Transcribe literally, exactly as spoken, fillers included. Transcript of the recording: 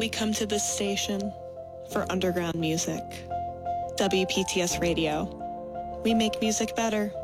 we come to this station for underground music. W P T S Radio. We make music better.